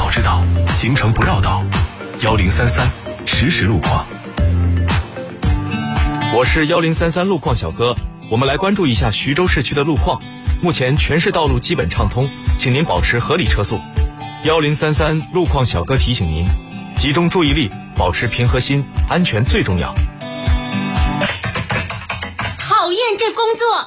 早知道，行程不绕道。1033实时路况。 我是1033路况小哥，我们来关注一下徐州市区的路况。目前全市道路基本畅通，请您保持合理车速。1033路况小哥提醒您，集中注意力，保持平和心，安全最重要。 讨厌这工作。